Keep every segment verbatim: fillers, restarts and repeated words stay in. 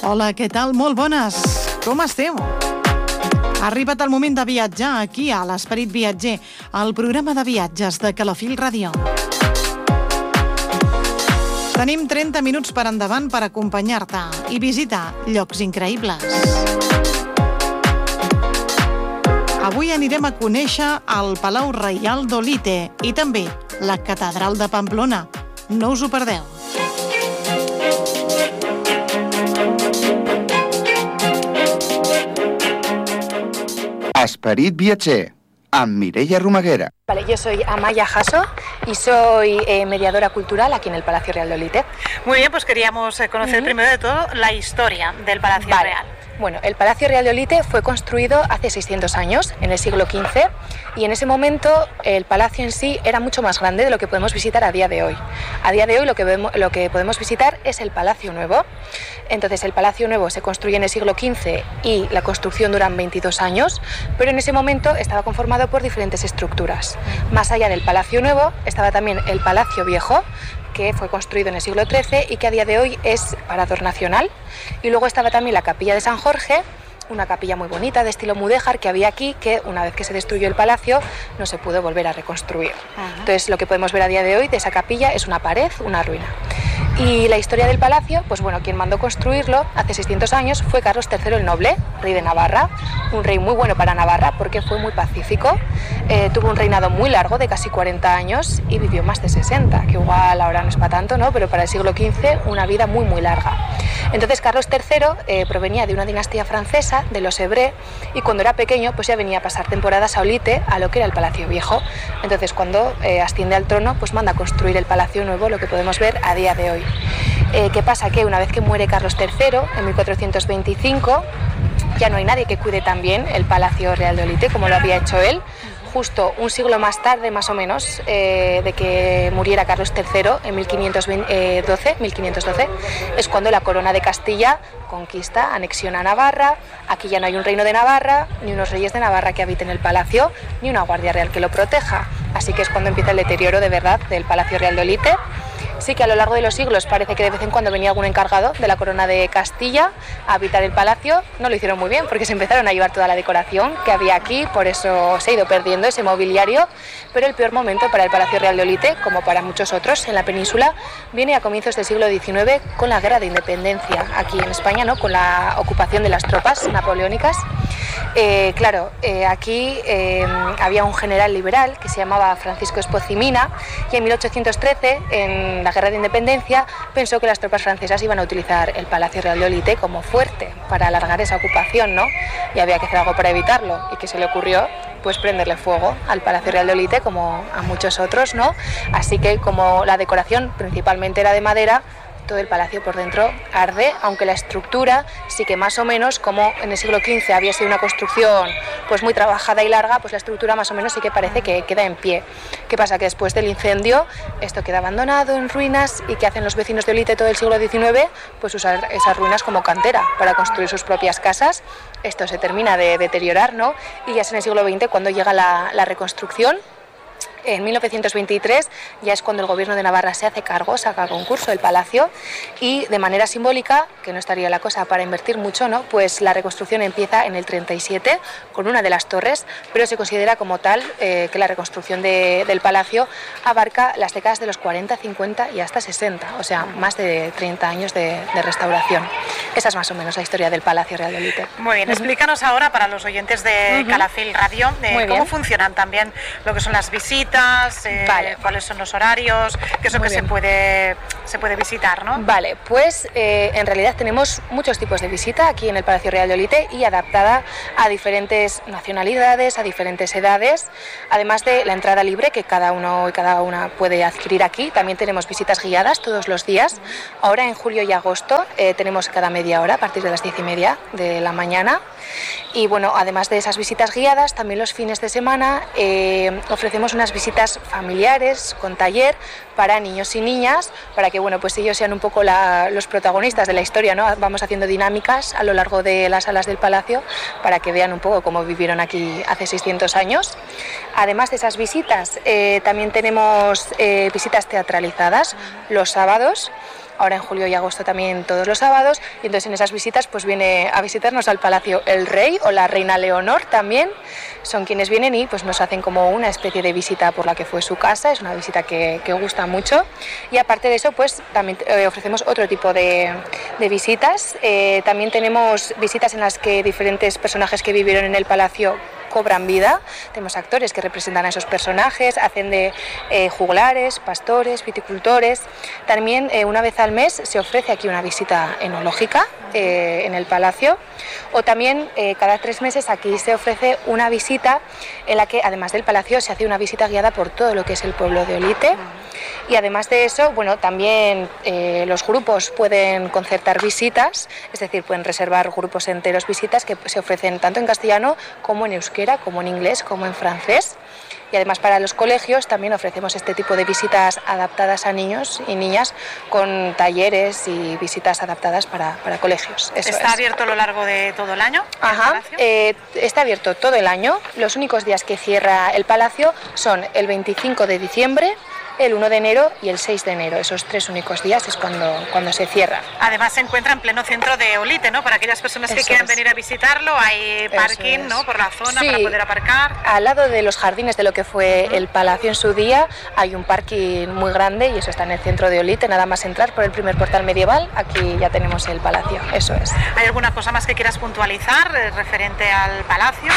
Hola, què tal? Molt bones. Com esteu? Ha arribat el moment de viatjar aquí a l'Esperit Viatger, el programa de viatges de Calafell Ràdio. Tenim trenta minuts per endavant per acompanyar-te i visitar llocs increïbles. Avui anirem a conèixer el Palau Reial d'Olite i també la Catedral de Pamplona. No us ho perdeu. Esperit Viatger, amb Mireia Romaguera. Vale, yo soy Amaya Jasso y soy eh, mediadora cultural aquí en el Palacio Real de Olite. Muy bien, pues queríamos conocer uh-huh. primero de todo la historia del Palacio vale. Real. Bueno, el Palacio Real de Olite fue construido hace seiscientos años, en el siglo quince, y en ese momento el palacio en sí era mucho más grande de lo que podemos visitar a día de hoy. A día de hoy lo que, vemos, lo que podemos visitar es el Palacio Nuevo. Entonces el Palacio Nuevo se construye en el siglo quince y la construcción dura veintidós años, pero en ese momento estaba conformado por diferentes estructuras. Más allá del Palacio Nuevo estaba también el Palacio Viejo, que fue construido en el siglo trece y que a día de hoy es parador nacional. Y luego estaba también la Capilla de San Jorge, una capilla muy bonita de estilo mudéjar que había aquí, que una vez que se destruyó el palacio no se pudo volver a reconstruir. Ajá. Entonces lo que podemos ver a día de hoy de esa capilla es una pared, una ruina. Y la historia del palacio, pues bueno, quien mandó construirlo hace seiscientos años fue Carlos tercero el Noble, rey de Navarra, un rey muy bueno para Navarra porque fue muy pacífico, eh, tuvo un reinado muy largo de casi cuarenta años y vivió más de sesenta, que igual ahora no es para tanto, ¿no? Pero para el siglo quince una vida muy muy larga. Entonces Carlos tercero eh, provenía de una dinastía francesa, de los Hebré, y cuando era pequeño pues ya venía a pasar temporadas a Olite, a lo que era el Palacio Viejo. Entonces cuando eh, asciende al trono pues manda a construir el Palacio Nuevo, lo que podemos ver a día de hoy. Eh, ¿Qué pasa? Que una vez que muere Carlos tercero, en mil cuatrocientos veinticinco, ya no hay nadie que cuide tan bien el Palacio Real de Olite como lo había hecho él. Justo un siglo más tarde, más o menos, eh, de que muriera Carlos tercero, en mil quinientos doce, es cuando la corona de Castilla conquista, anexiona a Navarra. Aquí ya no hay un reino de Navarra, ni unos reyes de Navarra que habiten el palacio, ni una guardia real que lo proteja. Así que es cuando empieza el deterioro de verdad del Palacio Real de Olite. Sí que a lo largo de los siglos parece que de vez en cuando venía algún encargado de la corona de Castilla a habitar el palacio. No lo hicieron muy bien porque se empezaron a llevar toda la decoración que había aquí, por eso se ha ido perdiendo ese mobiliario. Pero el peor momento para el Palacio Real de Olite, como para muchos otros en la península, viene a comienzos del siglo diecinueve con la Guerra de Independencia aquí en España, ¿no? Con la ocupación de las tropas napoleónicas. Eh, claro, eh, aquí eh, había un general liberal que se llamaba Francisco Espoz y Mina y en mil ochocientos trece, en la Guerra de Independencia, pensó que las tropas francesas iban a utilizar el Palacio Real de Olite como fuerte para alargar esa ocupación, ¿no? Y había que hacer algo para evitarlo. ¿Y qué se le ocurrió? Pues prenderle fuego al Palacio Real de Olite, como a muchos otros, ¿no? Así que como la decoración principalmente era de madera, todo el palacio por dentro arde, aunque la estructura sí que más o menos, como en el siglo quince había sido una construcción pues muy trabajada y larga, pues la estructura más o menos sí que parece que queda en pie. ¿Qué pasa? Que después del incendio esto queda abandonado en ruinas y ¿qué hacen los vecinos de Olite todo el siglo diecinueve? Pues usar esas ruinas como cantera para construir sus propias casas. Esto se termina de deteriorar, ¿no? Y ya es en el siglo veinte cuando llega la, la reconstrucción. En mil novecientos veintitrés ya es cuando el gobierno de Navarra se hace cargo, saca a concurso el palacio y de manera simbólica, que no estaría la cosa para invertir mucho, ¿no? Pues la reconstrucción empieza en el treinta y siete con una de las torres, pero se considera como tal eh, que la reconstrucción de, del palacio abarca las décadas de los cuarenta, cincuenta y hasta sesenta, o sea, más de treinta años de, de restauración. Esa es más o menos la historia del Palacio Real de Olite. Muy bien, uh-huh. Explícanos ahora para los oyentes de uh-huh. Calafell Radio eh, cómo funcionan también lo que son las visitas. Eh, vale. Cuáles son los horarios, qué es lo Muy que se puede, se puede visitar, ¿no? Vale, pues eh, en realidad tenemos muchos tipos de visita aquí en el Palacio Real de Olite y adaptada a diferentes nacionalidades, a diferentes edades, además de la entrada libre que cada uno y cada una puede adquirir aquí. También tenemos visitas guiadas todos los días. Ahora en julio y agosto eh, tenemos cada media hora a partir de las diez y media de la mañana. Y bueno, además de esas visitas guiadas, también los fines de semana eh, ofrecemos unas visitas familiares con taller para niños y niñas, para que bueno, pues ellos sean un poco la, los protagonistas de la historia, ¿no? Vamos haciendo dinámicas a lo largo de las salas del palacio para que vean un poco cómo vivieron aquí hace seiscientos años. Además de esas visitas, eh, también tenemos eh, visitas teatralizadas los sábados. ahora en julio y agosto también todos los sábados, y entonces en esas visitas pues viene a visitarnos al Palacio el rey o la reina Leonor también, son quienes vienen y pues nos hacen como una especie de visita por la que fue su casa, es una visita que, que gusta mucho, y aparte de eso pues también eh, ofrecemos otro tipo de, de visitas, eh, también tenemos visitas en las que diferentes personajes que vivieron en el palacio cobran vida, tenemos actores que representan a esos personajes, hacen de eh, juglares, pastores, viticultores. También eh, una vez al mes se ofrece aquí una visita enológica eh, en el palacio, o también eh, cada tres meses aquí se ofrece una visita en la que además del palacio se hace una visita guiada por todo lo que es el pueblo de Olite. Y además de eso, bueno, también eh, los grupos pueden concertar visitas, es decir, pueden reservar grupos enteros visitas que se ofrecen tanto en castellano como en euskera, como en inglés, como en francés. Y además para los colegios también ofrecemos este tipo de visitas adaptadas a niños y niñas con talleres y visitas adaptadas para, para colegios. Eso ¿Está es. abierto a lo largo de todo el año? Ajá, eh, está abierto todo el año. Los únicos días que cierra el palacio son el veinticinco de diciembre, el uno de enero y el seis de enero. Esos tres únicos días es cuando, cuando se cierra. Además se encuentra en pleno centro de Olite, ¿no? Para aquellas personas que Eso quieran es. venir a visitarlo, hay parking, ¿no? Por la zona, sí, para poder aparcar. Al lado de los jardines de lo que fue uh-huh. el palacio en su día, hay un parking muy grande y eso está en el centro de Olite. Nada más entrar por el primer portal medieval, aquí ya tenemos el palacio. Eso es. ¿Hay alguna cosa más que quieras puntualizar eh, referente al palacio?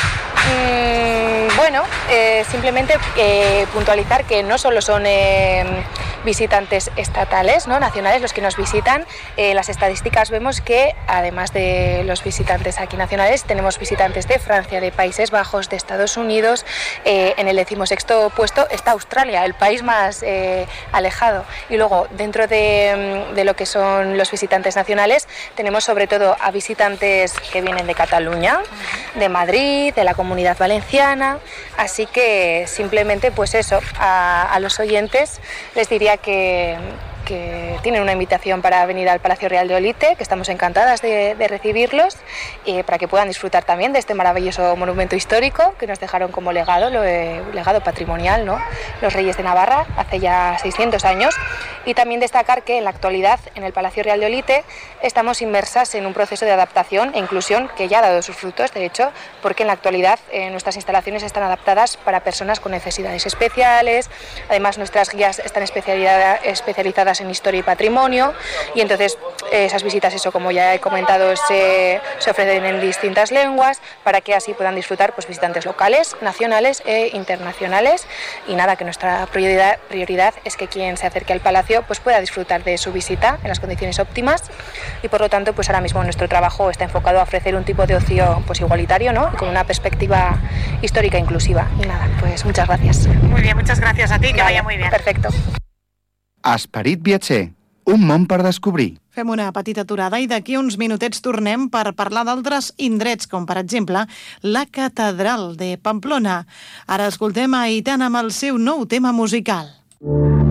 Mm, bueno, eh, simplemente eh, puntualizar que no solo son eh, visitantes estatales, ¿no? nacionales los que nos visitan. Eh, las estadísticas vemos que además de los visitantes aquí nacionales tenemos visitantes de Francia, de Países Bajos, de Estados Unidos. Eh, en el decimosexto puesto está Australia, el país más eh, alejado. Y luego dentro de, de lo que son los visitantes nacionales tenemos sobre todo a visitantes que vienen de Cataluña, de Madrid, de la Comunidad Valenciana. Así que simplemente pues eso, a, a los oyentes les diría que, que tienen una invitación para venir al Palacio Real de Olite, que estamos encantadas de, de recibirlos, eh, para que puedan disfrutar también de este maravilloso monumento histórico que nos dejaron como legado, lo, eh, legado patrimonial, ¿no? Los Reyes de Navarra hace ya seiscientos años. Y también destacar que en la actualidad en el Palacio Real de Olite estamos inmersas en un proceso de adaptación e inclusión que ya ha dado sus frutos, de hecho, porque en la actualidad eh, nuestras instalaciones están adaptadas para personas con necesidades especiales. Además nuestras guías están especializadas en historia y patrimonio, y entonces eh, esas visitas, eso como ya he comentado, se, se ofrecen en distintas lenguas para que así puedan disfrutar pues visitantes locales, nacionales e internacionales. Y nada, que nuestra prioridad, prioridad es que quien se acerque al palacio pues pueda disfrutar de su visita en las condiciones óptimas, y por lo tanto pues ahora mismo nuestro trabajo está enfocado a ofrecer un tipo de ocio pues igualitario, ¿no? Con una perspectiva histórica inclusiva. Y nada, pues muchas gracias. Muy bien, muchas gracias a ti, que vale, vaya muy bien. Perfecto. Esperit viatger, un món per descobrir. Fem una petita aturada i d'aquí uns minutets tornem per parlar d'altres indrets, com per exemple la Catedral de Pamplona. Ara escoltem a Aitana amb el seu nou tema musical.